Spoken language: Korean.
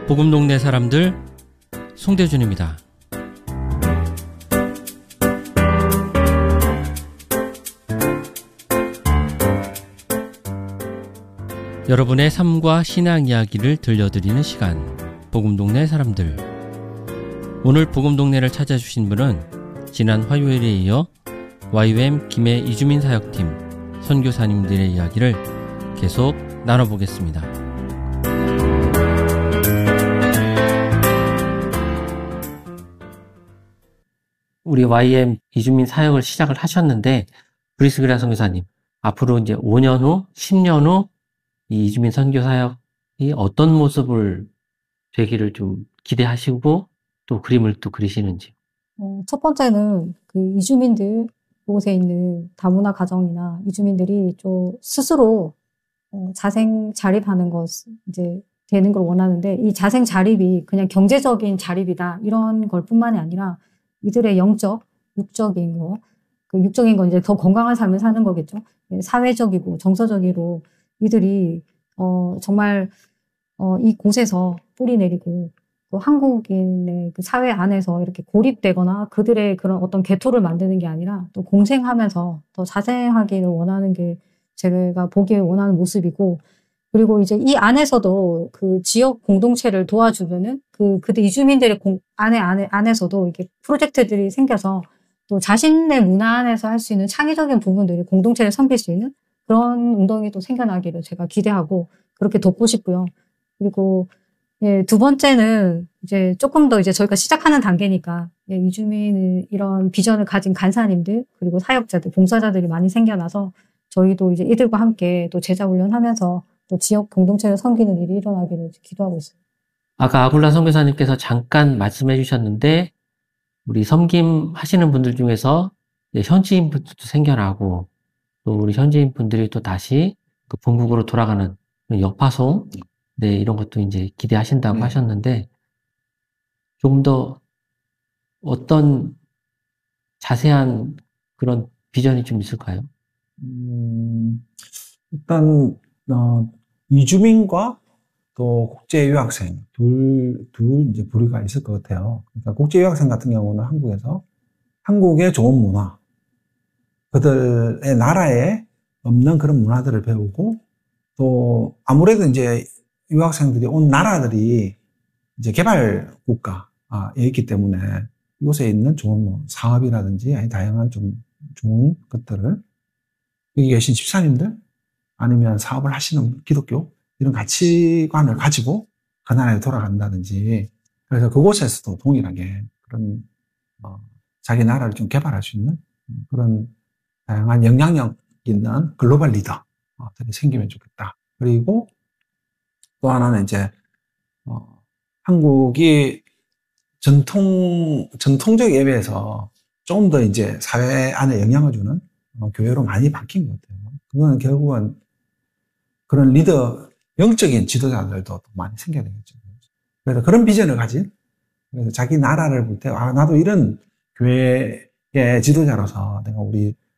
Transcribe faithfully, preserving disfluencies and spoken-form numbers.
복음동네 사람들 송대준입니다. 여러분의 삶과 신앙 이야기를 들려드리는 시간, 복음동네 사람들. 오늘 복음동네를 찾아주신 분은 지난 화요일에 이어 와이유엠 김해 이주민 사역팀 선교사님들의 이야기를 계속 나눠보겠습니다. 우리 와이유엠 이주민 사역을 시작을 하셨는데, 브리스그라 선교사님, 앞으로 이제 오 년 후, 십 년 후 이 이주민 선교 사역이 어떤 모습을 되기를 좀 기대하시고 또 그림을 또 그리시는지. 어, 첫 번째는 그 이주민들, 그곳에 있는 다문화 가정이나 이주민들이 좀 스스로 어, 자생 자립하는 것, 이제 되는 걸 원하는데, 이 자생 자립이 그냥 경제적인 자립이다, 이런 걸 뿐만이 아니라 이들의 영적, 육적인 거, 그 육적인 건 이제 더 건강한 삶을 사는 거겠죠. 사회적이고 정서적으로 이들이 어 정말 어 이곳에서 뿌리 내리고 또 한국인의 그 사회 안에서 이렇게 고립되거나 그들의 그런 어떤 개토를 만드는 게 아니라 또 공생하면서 더 자생하기를 원하는 게 제가 보기에 원하는 모습이고, 그리고 이제 이 안에서도 그 지역 공동체를 도와주면은 그 그들 이주민들의 공, 안에 안에 안에서도 이렇게 프로젝트들이 생겨서 또 자신의 문화 안에서 할 수 있는 창의적인 부분들이 공동체를 섬길 수 있는 그런 운동이 또 생겨나기를 제가 기대하고 그렇게 돕고 싶고요. 그리고 예, 두 번째는 이제 조금 더 이제 저희가 시작하는 단계니까 예, 이주민 이런 비전을 가진 간사님들 그리고 사역자들, 봉사자들이 많이 생겨나서 저희도 이제 이들과 함께 또 제자 훈련하면서 또 지역 공동체를 섬기는 일이 일어나기를 기도하고 있습니다. 아까 아굴라 선교사님께서 잠깐 말씀해 주셨는데, 우리 섬김 하시는 분들 중에서 현지인 분들도 생겨나고 또 우리 현지인 분들이 또 다시 그 본국으로 돌아가는 역파송, 네, 이런 것도 이제 기대하신다고 네. 하셨는데, 조금 더 어떤 자세한 그런 비전이 좀 있을까요? 음, 일단, 어, 이주민과 또 국제 유학생 둘, 둘 이제 부류가 있을 것 같아요. 그러니까 국제 유학생 같은 경우는 한국에서 한국의 좋은 문화, 그들의 나라에 없는 그런 문화들을 배우고, 또 아무래도 이제 유학생들이 온 나라들이 이제 개발 국가에 있기 때문에 이곳에 있는 좋은 뭐 사업이라든지 아니 다양한 좀 좋은 것들을 여기 계신 집사님들 아니면 사업을 하시는 기독교 이런 가치관을 가지고 그 나라에 돌아간다든지, 그래서 그곳에서도 동일하게 그런 어, 자기 나라를 좀 개발할 수 있는 그런 다양한 영향력 있는 글로벌 리더들이 생기면 좋겠다. 그리고 또 하나는 이제 어, 한국이 전통 전통적 예배에서 좀 더 이제 사회 안에 영향을 주는 어, 교회로 많이 바뀐 것 같아요. 그거는 결국은 그런 리더, 영적인 지도자들도 많이 생겨야 되겠죠. 그래서 그런 비전을 가진, 그래서 자기 나라를 볼 때, 아, 나도 이런 교회의 지도자로서 내가 우리